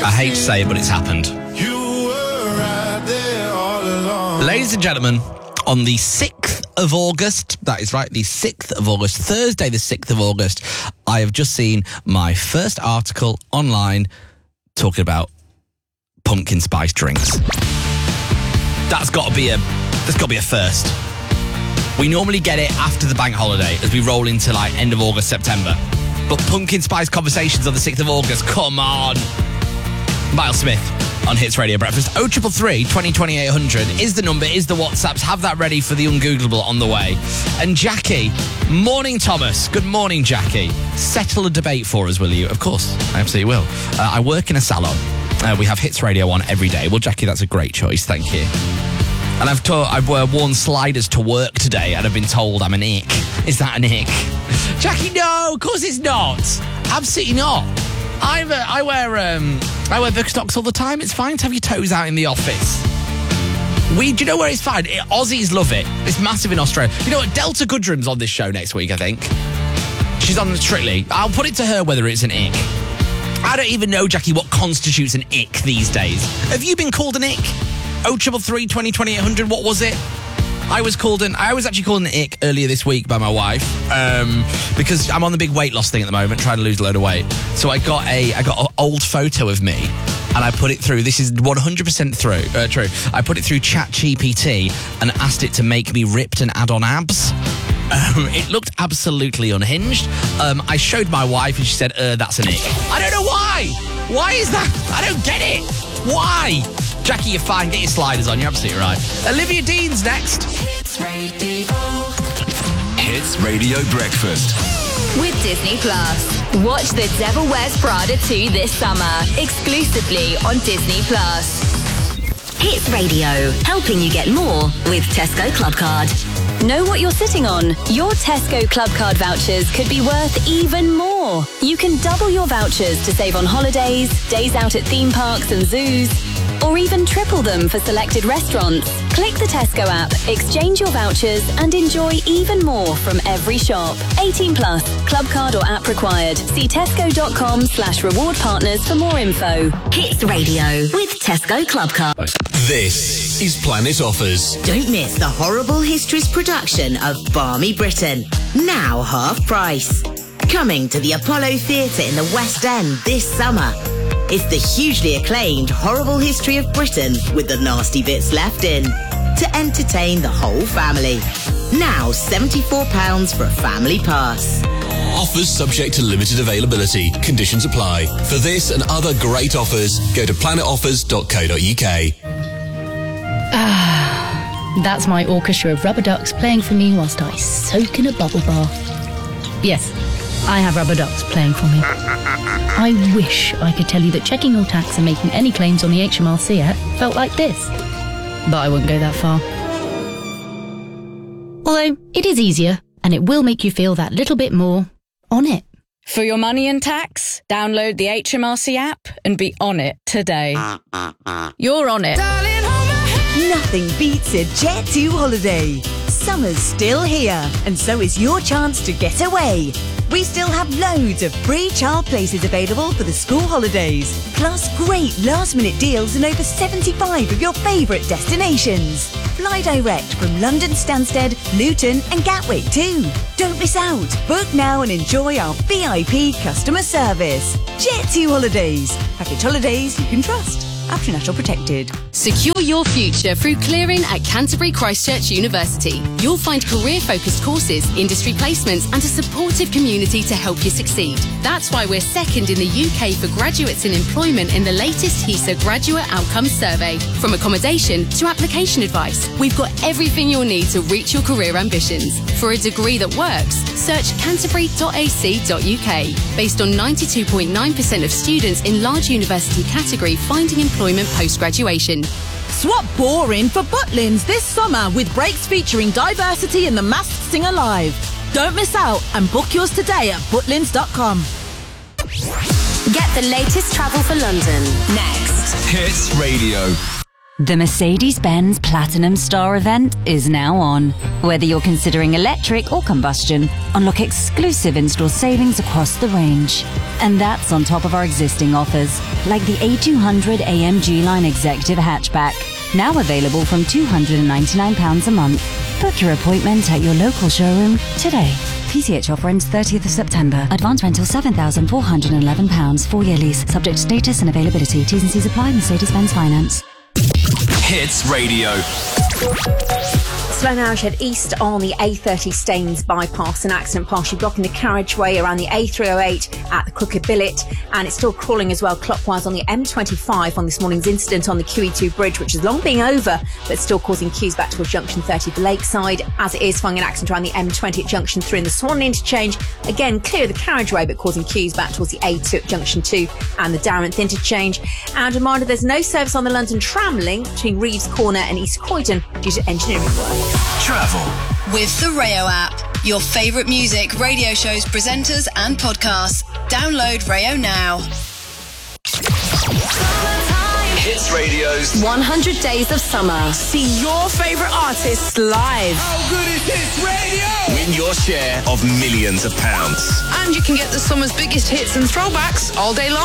I hate to say it, but it's happened. Ladies and gentlemen, on the 6th of August, that is right, the 6th of August, Thursday the 6th of August, I have just seen my first article online talking about pumpkin spice drinks. That's got to be a first. We normally get it after the bank holiday as we roll into like end of August, September. But pumpkin spice conversations on the 6th of August, come on. Miles Smith on Hits Radio Breakfast. 0333 20 800 is the number, is the WhatsApps. Have that ready for the ungoogleable on the way. And Jackie, morning Thomas. Good morning, Jackie. Settle a debate for us, will you? Of course, I absolutely will. I work in a salon. We have Hits Radio on every day. Well, Jackie, that's a great choice. Thank you. And I've worn sliders to work today and I've been told I'm an ick. Is that an ick? Jackie, no, of course it's not. Absolutely not. I wear Birkenstocks all the time. It's fine to have your toes out in the office. Do you know where it's fine? Aussies love it. It's massive in Australia. You know what? Delta Goodrum's on this show next week, I think. She's on Strictly. I'll put it to her whether it's an ick. I don't even know, Jackie, what constitutes an ick these days. Have you been called an ick? 0333 20 800, what was it? I was actually called an ick earlier this week by my wife because I'm on the big weight loss thing at the moment, trying to lose a load of weight. So I got an old photo of me and I put it through. This is 100% true. I put it through ChatGPT and asked it to make me ripped and add on abs. It looked absolutely unhinged. I showed my wife and she said, that's an ick. I don't know why. Why is that? I don't get it. Why? Jackie, you're fine. Get your sliders on. You're absolutely right. Olivia Dean's next. Hits Radio. Hits Radio Breakfast. With Disney Plus. Watch The Devil Wears Prada 2 this summer, exclusively on Disney Plus. Hits Radio, helping you get more with Tesco Club Card. Know what you're sitting on? Your Tesco Club Card vouchers could be worth even more. You can double your vouchers to save on holidays, days out at theme parks and zoos, or even triple them for selected restaurants. Click the Tesco app, exchange your vouchers, and enjoy even more from every shop. 18 plus, club card or app required. See tesco.com/reward partners for more info. Hits Radio with Tesco Club Card. This is Planet Offers. Don't miss the Horrible Histories production of Barmy Britain, now half price. Coming to the Apollo Theatre in the West End this summer. It's the hugely acclaimed Horrible History of Britain with the nasty bits left in to entertain the whole family. Now £74 for a family pass. Offers subject to limited availability. Conditions apply. For this and other great offers, go to planetoffers.co.uk. That's my orchestra of rubber ducks playing for me whilst I soak in a bubble bath. Yes, I have rubber ducks playing for me. I wish I could tell you that checking your tax and making any claims on the HMRC app felt like this. But I wouldn't go that far. Although, it is easier, and it will make you feel that little bit more on it. For your money and tax, download the HMRC app and be on it today. You're on it. Nothing beats a Jet2 holiday. Summer's still here, and so is your chance to get away. We still have loads of free child places available for the school holidays, plus great last-minute deals in over 75 of your favourite destinations. Fly direct from London Stansted, Luton and Gatwick too. Don't miss out. Book now and enjoy our VIP customer service. Jet2 Holidays. Package holidays you can trust. After National Protected. Secure your future through clearing at Canterbury Christchurch University. You'll find career-focused courses, industry placements and a supportive community to help you succeed. That's why we're second in the UK for graduates in employment in the latest HESA Graduate Outcomes Survey. From accommodation to application advice, we've got everything you'll need to reach your career ambitions. For a degree that works, search canterbury.ac.uk. Based on 92.9% of students in large university category finding employment post-graduation. Swap boring for Butlins this summer with breaks featuring diversity in the Masked Singer Live. Don't miss out and book yours today at butlins.com. Get the latest travel for London next. Hits Radio. The Mercedes-Benz Platinum Star event is now on. Whether you're considering electric or combustion, unlock exclusive in-store savings across the range. And that's on top of our existing offers, like the A200 AMG Line Executive Hatchback, now available from £299 a month. Book your appointment at your local showroom today. PCH offer ends 30th of September. Advance rental £7,411. 4-year lease. Subject to status and availability. T's and C's apply. Mercedes-Benz Finance. Hits Radio. Slow now head east on the A30 Staines bypass. An accident partially blocking the carriageway around the A308 at the Crooked Billet, and it's still crawling as well clockwise on the M25 on this morning's incident on the QE2 bridge, which is long being over but still causing queues back towards junction 30 the Lakeside, as it is following an accident around the M20 at junction 3 in the Swan interchange. Again, clear of the carriageway but causing queues back towards the A2 at junction 2 and the Darrenth interchange. And a reminder, there's no service on the London tram link between Reeves Corner and East Croydon due to engineering work. Travel with the Rayo app. Your favourite music, radio shows, presenters and podcasts. Download Rayo now. Hits Radio's 100 Days of Summer. See your favourite artists live. How good is Hits Radio? Win your share of millions of pounds. And you can get the summer's biggest hits and throwbacks all day long.